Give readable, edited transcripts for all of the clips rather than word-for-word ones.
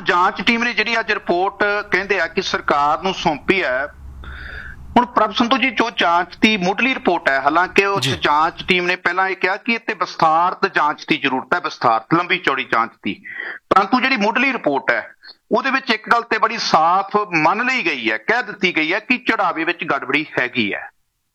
ਜਾਂਚ ਟੀਮ ਨੇ ਜਿਹੜੀ ਅੱਜ ਰਿਪੋर्ट ਕਹਿੰਦੇ ਆ ਕਿ ਸਰਕਾਰ ਨੂੰ ਸੌਂਪੀ ਹੈ। ਹੁਣ ਪ੍ਰਭ ਸੰਧੂ ਜੀ, ਜੋ ਜਾਂਚ ਦੀ ਮੁੱਢਲੀ ਰਿਪੋर्ट ਹੈ, ਹਾਲਾਂਕਿ ਉਸ ਜਾਂਚ ਟੀਮ ਨੇ ਪਹਿਲਾਂ ਇਹ ਕਿਹਾ ਕਿ ਇੱਥੇ ਵਿਸਥਾਰਤ ਜਾਂਚ ਦੀ ਜ਼ਰੂਰਤ ਹੈ, ਵਿਸਥਾਰਤ ਲੰਬੀ ਚੌੜੀ ਜਾਂਚ ਦੀ, ਪਰੰਤੂ ਜਿਹੜੀ ਮੁੱਢਲੀ ਰਿਪੋर्ट ਹੈ ਉਹਦੇ ਵਿੱਚ ਇੱਕ ਗੱਲ ਤੇ ਬੜੀ ਸਾਫ਼ ਮੰਨ ਲਈ ਗਈ ਹੈ, ਕਹਿ ਦਿੱਤੀ ਗਈ ਹੈ ਕਿ ਚੜਾਵੇ ਵਿੱਚ ਗੜਬੜੀ ਹੈਗੀ ਹੈ।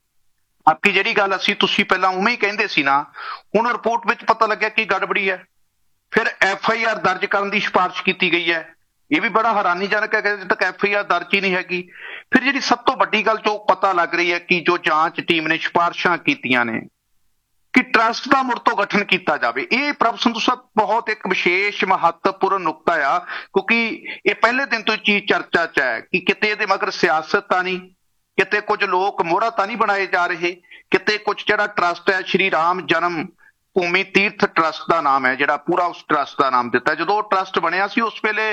ਬਾਕੀ ਜਿਹੜੀ ਗੱਲ ਤੁਸੀਂ ਪਹਿਲਾਂ ਉਵੇਂ ਹੀ ਕਹਿੰਦੇ ਸੀ ਨਾ, ਹੁਣ ਰਿਪੋर्ट ਵਿੱਚ ਪਤਾ ਲੱਗਿਆ ਕਿ ਗੜਬੜੀ ਹੈ। ਫਿਰ FIR ਦਰਜ ਕਰਨ ਦੀ ਸਿਫਾਰਿਸ਼ ਕੀਤੀ ਗਈ ਹੈ। ਇਹ ਵੀ ਬੜਾ ਹੈਰਾਨੀਜਨਕ ਹੈ ਕਿ ਅਜੇ ਤੱਕ FIR ਦਰਜ ਹੀ ਨਹੀਂ ਹੈਗੀ। ਫਿਰ ਜਿਹੜੀ ਸਭ ਤੋਂ ਵੱਡੀ ਗੱਲ ਜੋ ਪਤਾ ਲੱਗ ਰਹੀ ਹੈ ਕਿ ਜੋ ਜਾਂਚ ਟੀਮ ਨੇ ਸਿਫਾਰਿਸ਼ਾਂ ਕੀਤੀਆਂ ਨੇ ਕਿ ਟਰਸਟ ਦਾ ਮੁੜ ਤੋਂ ਗਠਨ ਕੀਤਾ ਜਾਵੇ, ਇਹ ਪ੍ਰਭ ਸੰਧੂ ਸਾਹਿਬ ਬਹੁਤ ਇੱਕ ਵਿਸ਼ੇਸ਼ ਮਹੱਤਵਪੂਰਨ ਨੁਕਤਾ ਆ, ਕਿਉਂਕਿ ਇਹ ਪਹਿਲੇ ਦਿਨ ਤੋਂ ਚੀਜ਼ ਚਰਚਾ 'ਚ ਹੈ ਕਿ ਕਿਤੇ ਇਹਦੇ ਮਗਰ ਸਿਆਸਤ ਤਾਂ ਨਹੀਂ, ਕਿਤੇ ਕੁਝ ਲੋਕ ਮੋਹਰਾ ਤਾਂ ਨਹੀਂ ਬਣਾਏ ਜਾ ਰਹੇ, ਕਿਤੇ ਕੁਝ ਜਿਹੜਾ ਟਰਸਟ ਹੈ ਸ਼੍ਰੀ ਰਾਮ ਜਨਮ ਭੂਮੀ ਤੀਰਥ ਟਰਸਟ ਦਾ ਨਾਮ ਹੈ, ਜਿਹੜਾ ਪੂਰਾ ਉਸ ਟਰਸਟ ਦਾ ਨਾਮ ਦਿੱਤਾ। ਜਦੋਂ ਉਹ ਟਰਸਟ ਬਣਿਆ ਸੀ ਉਸ ਵੇਲੇ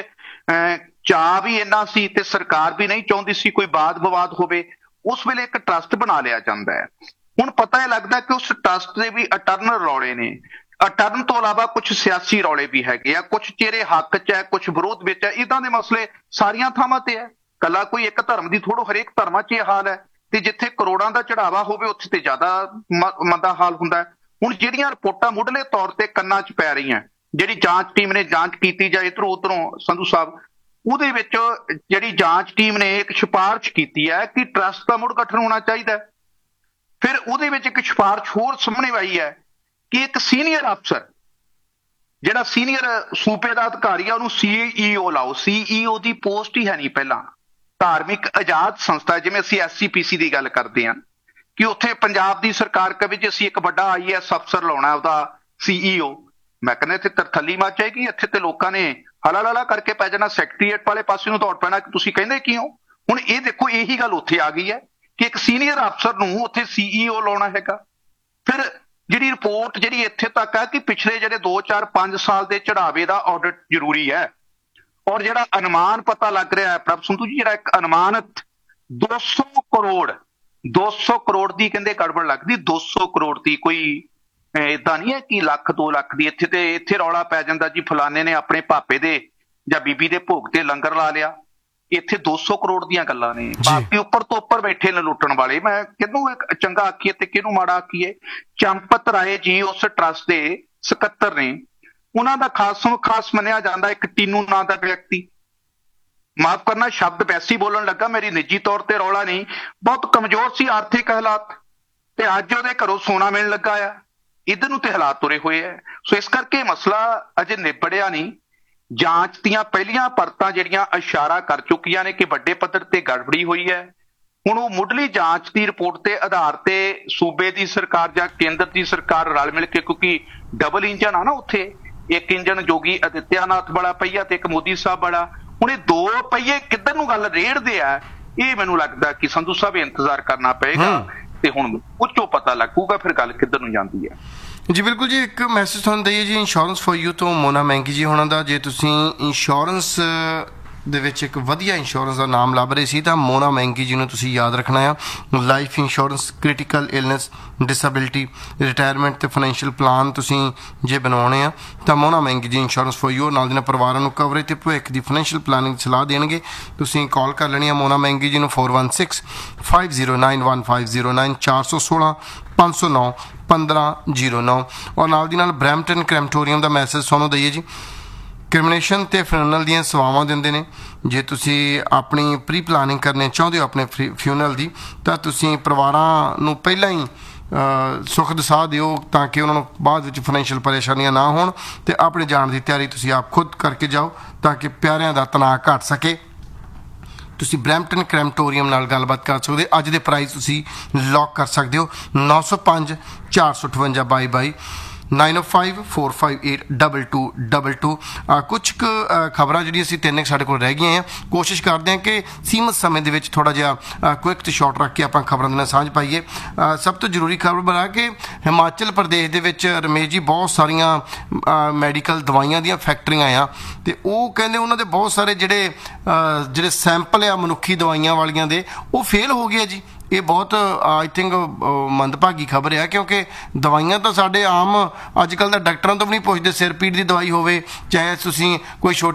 ਚਾਅ ਵੀ ਇੰਨਾ ਸੀ ਤੇ ਸਰਕਾਰ ਵੀ ਨਹੀਂ ਚਾਹੁੰਦੀ ਸੀ ਕੋਈ ਵਾਦ ਵਿਵਾਦ ਹੋਵੇ, ਉਸ ਵੇਲੇ ਇੱਕ ਟਰਸਟ ਬਣਾ ਲਿਆ ਜਾਂਦਾ ਹੈ। ਹੁਣ ਪਤਾ ਇਹ ਲੱਗਦਾ ਕਿ ਉਸ ਟਰਸਟ ਦੇ ਵੀ ਅਟਰਨਲ ਰੌਲੇ ਨੇ, ਅਟਰਨ ਤੋਂ ਇਲਾਵਾ ਕੁਝ ਸਿਆਸੀ ਰੌਲੇ ਵੀ ਹੈਗੇ ਆ, ਕੁਝ ਚਿਹਰੇ ਹੱਕ 'ਚ ਹੈ, ਕੁਝ ਵਿਰੋਧ ਵਿੱਚ ਹੈ। ਇੱਦਾਂ ਦੇ ਮਸਲੇ ਸਾਰੀਆਂ ਥਾਵਾਂ ਤੇ ਹੈ, ਕੱਲਾ ਕੋਈ ਇੱਕ ਧਰਮ ਦੀ ਥੋੜ੍ਹਾ, ਹਰੇਕ ਧਰਮਾਂ 'ਚ ਇਹ ਹਾਲ ਹੈ ਤੇ ਜਿੱਥੇ ਕਰੋੜਾਂ ਦਾ ਚੜਾਵਾ ਹੋਵੇ ਉੱਥੇ ਤੇ ਜ਼ਿਆਦਾ ਮੰਦਾ ਹਾਲ ਹੁੰਦਾ ਹੈ। ਹੁਣ ਜਿਹੜੀਆਂ ਰਿਪੋਰਟਾਂ ਮੁੱਢਲੇ ਤੌਰ ਤੇ ਕੰਨਾਂ 'ਚ ਪੈ ਰਹੀਆਂ, ਜਿਹੜੀ ਜਾਂਚ ਟੀਮ ਨੇ ਜਾਂਚ ਕੀਤੀ ਜਾਂ ਇੱਧਰੋਂ ਉੱਧਰੋਂ ਸੰਧੂ ਸਾਹਿਬ, ਉਹਦੇ ਵਿੱਚ ਜਿਹੜੀ ਜਾਂਚ ਟੀਮ ਨੇ ਇੱਕ ਸਿਫਾਰਿਸ਼ ਕੀਤੀ ਹੈ ਕਿ ਟਰਸਟ ਦਾ ਮੁੜ ਗਠਨ ਹੋਣਾ ਚਾਹੀਦਾ। ਫਿਰ ਉਹਦੇ ਵਿੱਚ ਇੱਕ ਸਿਫਾਰਿਸ਼ ਹੋਰ ਸਾਹਮਣੇ ਆਈ ਹੈ ਕਿ ਇੱਕ ਸੀਨੀਅਰ ਅਫਸਰ, ਜਿਹੜਾ ਸੀਨੀਅਰ ਸੂਬੇ ਦਾ ਅਧਿਕਾਰੀ ਆ, ਉਹਨੂੰ CEO ਲਾਓ। CEO ਦੀ ਪੋਸਟ ਹੀ ਹੈ ਨਹੀਂ ਪਹਿਲਾਂ। ਧਾਰਮਿਕ ਆਜ਼ਾਦ ਸੰਸਥਾ, ਜਿਵੇਂ ਅਸੀਂ SCPC ਦੀ ਗੱਲ ਕਰਦੇ ਹਾਂ, ਕਿ ਉੱਥੇ ਪੰਜਾਬ ਦੀ ਸਰਕਾਰ ਕਵੇ ਜੇ ਅਸੀਂ ਇੱਕ ਵੱਡਾ IAS ਅਫਸਰ ਲਾਉਣਾ ਉਹਦਾ CEO, ਮੈਂ ਕਹਿੰਦਾ ਇੱਥੇ ਤਰਥੱਲੀ ਮਚ ਜਾਏਗੀ। ਇੱਥੇ ਤੇ ਲੋਕਾਂ ਨੇ ਹਲਾ ਕਰਕੇ ਪੈ ਜਾਣਾ, ਸੈਕਟਰੀਏਟ ਵਾਲੇ ਪਾਸੇ ਨੂੰ ਦੌੜ ਪੈਣਾ ਕਿ ਤੁਸੀਂ ਕਹਿੰਦੇ ਕੀ ਹੋ। ਹੁਣ ਇਹ ਦੇਖੋ, ਇਹੀ ਗੱਲ ਉੱਥੇ ਆ ਗਈ ਹੈ ਕਿ ਇੱਕ ਸੀਨੀਅਰ ਅਫਸਰ ਨੂੰ ਉੱਥੇ CEO ਲਾਉਣਾ ਹੈਗਾ। ਫਿਰ ਜਿਹੜੀ ਰਿਪੋਰਟ ਜਿਹੜੀ ਇੱਥੇ ਤੱਕ ਹੈ ਕਿ ਪਿਛਲੇ ਜਿਹੜੇ 2, 4, 5 ਸਾਲ ਦੇ ਚੜਾਵੇ ਦਾ ਆਡਿਟ ਜ਼ਰੂਰੀ ਹੈ, ਔਰ ਜਿਹੜਾ ਅਨੁਮਾਨ ਪਤਾ ਲੱਗ ਰਿਹਾ ਹੈ ਪ੍ਰਭ ਸੰਧੂ ਜੀ, ਜਿਹੜਾ ਇੱਕ ਅਨੁਮਾਨਿਤ 200 ਕਰੋੜ ਦੀ ਕਹਿੰਦੇ ਗੜਬੜ ਲੱਗਦੀ, 200 ਕਰੋੜ ਦੀ। ਕੋਈ ਏਦਾਂ ਨਹੀਂ ਹੈ ਕਿ ਲੱਖ 2 ਲੱਖ ਦੀ। ਇੱਥੇ ਰੌਲਾ ਪੈ ਜਾਂਦਾ ਜੀ ਫਲਾਣੇ ਨੇ ਆਪਣੇ ਭਾਪੇ ਦੇ ਜਾਂ ਬੀਬੀ ਦੇ ਭੋਗ ਤੇ ਲੰਗਰ ਲਾ ਲਿਆ। ਇੱਥੇ 200 ਕਰੋੜ ਦੀਆਂ ਗੱਲਾਂ ਨੇ। ਬਾਕੀ ਉੱਪਰ ਤੋਂ ਉੱਪਰ ਬੈਠੇ ਨੇ ਲੁੱਟਣ ਵਾਲੇ। ਮੈਂ ਕਿਹਨੂੰ ਚੰਗਾ ਆਖੀਏ ਤੇ ਕਿਹਨੂੰ ਮਾੜਾ ਆਖੀਏ। ਚੰਪਤ ਰਾਏ ਜੀ ਉਸ ਟਰਸਟ ਦੇ ਸਕੱਤਰ ਨੇ, ਉਹਨਾਂ ਦਾ ਖਾਸ ਮੰਨਿਆ ਜਾਂਦਾ ਇੱਕ ਟੀਨੂ ਨਾਂ ਦਾ ਵਿਅਕਤੀ, ਮਾਫ ਕਰਨਾ ਸ਼ਬਦ ਵੈਸੇ ਹੀ ਬੋਲਣ ਲੱਗਾ, ਮੇਰੀ ਨਿੱਜੀ ਤੌਰ ਤੇ ਰੌਲਾ ਨਹੀਂ, ਬਹੁਤ ਕਮਜ਼ੋਰ ਸੀ ਆਰਥਿਕ ਹਾਲਾਤ, ਤੇ ਅੱਜ ਉਹਦੇ ਘਰੋਂ ਸੋਨਾ ਮਿਲਣ ਲੱਗਾ ਆ। ਇੱਧਰ ਨੂੰ ਤੇ ਹਾਲਾਤ ਤੁਰੇ ਹੋਏ ਹੈ। ਸੋ ਇਸ ਕਰਕੇ ਮਸਲਾ ਅਜੇ ਨਿਬੜਿਆ ਨਹੀਂ। ਜਾਂਚ ਦੀਆਂ ਪਹਿਲੀਆਂ ਪਰਤਾਂ ਜਿਹੜੀਆਂ ਇਸ਼ਾਰਾ ਕਰ ਚੁੱਕੀਆਂ ਨੇ ਕਿ ਵੱਡੇ ਪੱਧਰ ਤੇ ਗੜਬੜੀ ਹੋਈ ਹੈ। ਹੁਣ ਉਹ ਮੁੱਢਲੀ ਜਾਂਚ ਦੀ ਰਿਪੋਰਟ ਦੇ ਆਧਾਰ ਤੇ ਸੂਬੇ ਦੀ ਸਰਕਾਰ ਜਾਂ ਕੇਂਦਰ ਦੀ ਸਰਕਾਰ ਰਲ ਮਿਲ ਕੇ, ਕਿਉਂਕਿ ਡਬਲ ਇੰਜਨ ਆ ਨਾ ਉੱਥੇ, ਇੱਕ ਇੰਜਨ ਯੋਗੀ ਆਦਿੱਤਿਆਨਾਥ ਵਾਲਾ ਪਹੀਆ ਤੇ ਇੱਕ ਮੋਦੀ ਸਾਹਿਬ ਵਾਲਾ, ਹੁਣ ਇਹ 2 ਪਹੀਏ ਕਿੱਧਰ ਨੂੰ ਗੱਲ ਰੇੜਦੇ ਆ, ਇਹ ਮੈਨੂੰ ਲੱਗਦਾ ਕਿ ਸੰਧੂ ਸਾਹਿਬ ਇੰਤਜ਼ਾਰ ਕਰਨਾ ਪਏਗਾ ਤੇ ਹੁਣ ਉੱਚੋਂ ਪਤਾ ਲੱਗੂਗਾ ਫਿਰ ਗੱਲ ਕਿੱਧਰ ਨੂੰ ਜਾਂਦੀ ਹੈ। ਜੀ ਬਿਲਕੁਲ ਜੀ। ਇੱਕ ਮੈਸੇਜ ਤੁਹਾਨੂੰ ਦਈਏ ਜੀ ਇੰਸ਼ੋਰੈਂਸ ਫॉर ਯੂ ਤੋਂ ਮੋਨਾ ਮਹਿੰਗੀ ਜੀ ਹੋਣਾ ਦਾ, ਜੇ ਤੁਸੀਂ ਇੰਸ਼ੋਰੈਂਸ ਦੇ ਵਿੱਚ ਇੱਕ ਵਧੀਆ ਇੰਸ਼ੋਰੈਂਸ ਦਾ ਨਾਮ ਲੱਭ ਰਹੇ ਸੀ ਤਾਂ ਮੋਨਾ ਮਹਿੰਗੀ ਜੀ ਨੂੰ ਤੁਸੀਂ ਯਾਦ ਰੱਖਣਾ ਆ। Life insurance, critical illness, disability, retirement ਤੇ ਫਾਈਨੈਂਸ਼ੀਅਲ ਪਲਾਨ ਤੁਸੀਂ ਜੇ ਬਣਾਉਣੇ ਆ ਤਾਂ ਮੋਨਾ ਮਹਿੰਗੀ ਜੀ ਇੰਸ਼ੋਰੈਂਸ ਫॉर ਯੂ ਨਾਲ ਦੇ ਨਾਲ ਪਰਿਵਾਰਾਂ ਨੂੰ ਕਵਰੇਜ ਤੇ ਭਵਿੱਖ ਦੀ ਫਾਈਨੈਂਸ਼ੀਅਲ ਪਲਾਨਿੰਗ ਦੀ ਸਲਾਹ ਦੇਣਗੇ। ਤੁਸੀਂ ਕਾਲ ਕਰ ਲੈਣੀ ਆ ਮੋਨਾ ਮਹਿੰਗੀ ਜੀ ਨੂੰ 4165091509 416 509 1509। ਔਰ ਨਾਲ ਦੀ ਨਾਲ ਬਰੈਂਪਟਨ ਕ੍ਰੈਮਟੋਰੀਅਮ ਦਾ ਮੈਸੇਜ ਤੁਹਾਨੂੰ ਦਈਏ ਜੀ। ਕ੍ਰਿਮੀਨੇਸ਼ਨ ਤੇ ਫਿਊਨਰਲ ਦੀਆਂ ਸੇਵਾਵਾਂ ਦਿੰਦੇ ਨੇ। ਜੇ ਤੁਸੀਂ ਆਪਣੀ ਪ੍ਰੀ ਪਲਾਨਿੰਗ ਕਰਨੀ ਚਾਹੁੰਦੇ ਹੋ ਆਪਣੇ ਫਿਊਨਰਲ ਦੀ, ਤਾਂ ਤੁਸੀਂ ਪਰਿਵਾਰਾਂ ਨੂੰ ਪਹਿਲਾਂ ਹੀ ਸੁੱਖ ਦਸਾ ਦਿਓ ਤਾਂ ਕਿ ਉਹਨਾਂ ਨੂੰ ਬਾਅਦ ਵਿੱਚ ਫਾਈਨੈਂਸ਼ੀਅਲ ਪਰੇਸ਼ਾਨੀਆਂ ਨਾ ਹੋਣ, ਤੇ ਆਪਣੇ ਜਾਣ ਦੀ ਤਿਆਰੀ ਤੁਸੀਂ ਆਪ ਖੁਦ ਕਰਕੇ ਜਾਓ ਤਾਂ ਕਿ ਪਿਆਰਿਆਂ ਦਾ ਤਣਾਅ ਘਟ ਸਕੇ। ਤੁਸੀਂ ਬਰੈਂਪਟਨ ਕ੍ਰੈਮਟੋਰੀਅਮ ਨਾਲ ਗੱਲਬਾਤ ਕਰ ਸਕਦੇ। ਅੱਜ ਦੇ ਪ੍ਰਾਈਸ ਤੁਸੀਂ ਲੌਕ ਕਰ ਸਕਦੇ ਹੋ 905 458 22 9054582222। ਕੁਛ ਕੁ ਖਬਰਾਂ ਜਿਹੜੀਆਂ ਅਸੀਂ 3 ਸਾਡੇ ਕੋਲ ਰਹਿ ਗਈਆਂ ਆ, ਕੋਸ਼ਿਸ਼ ਕਰਦੇ ਹਾਂ ਕਿ ਸੀਮਤ ਸਮੇਂ ਦੇ ਵਿੱਚ ਥੋੜ੍ਹਾ ਜਿਹਾ ਕੁਇਕ ਤੇ ਸ਼ਾਰਟ ਰੱਖ ਕੇ ਆਪਾਂ ਖਬਰਾਂ ਦੇ ਨਾਲ ਸਾਂਝ ਪਾਈਏ। ਸਭ ਤੋਂ ਜ਼ਰੂਰੀ ਖਬਰ ਬਣਾ ਕਿ ਹਿਮਾਚਲ ਪ੍ਰਦੇਸ਼ ਦੇ ਵਿੱਚ ਰਮੇਸ਼ ਜੀ ਬਹੁਤ ਸਾਰੀਆਂ ਮੈਡੀਕਲ ਦਵਾਈਆਂ ਦੀਆਂ ਫੈਕਟਰੀਆਂ ਆ, ਤੇ ਉਹ ਕਹਿੰਦੇ ਉਹਨਾਂ ਦੇ ਬਹੁਤ ਸਾਰੇ ਜਿਹੜੇ ਸੈਂਪਲ ਆ ਮਨੁੱਖੀ ਦਵਾਈਆਂ ਵਾਲੀਆਂ ਦੇ, ਉਹ ਫੇਲ ਹੋ ਗਏ ਜੀ। ਇਹ ਬਹੁਤ ਆਈ ਥਿੰਕ ਮੰਦਭਾਗੀ ਖਬਰ ਆ, ਕਿਉਂਕਿ ਦਵਾਈਆਂ ਤਾਂ ਸਾਡੇ ਆਮ ਅੱਜ ਕੱਲ੍ਹ ਦਾ ਡਾਕਟਰਾਂ ਤੋਂ ਵੀ ਨਹੀਂ ਪੁੱਛਦੇ। ਸਿਰ ਪੀੜ ਦੀ ਦਵਾਈ ਹੋਵੇ, ਚਾਹੇ ਤੁਸੀਂ ਕੋਈ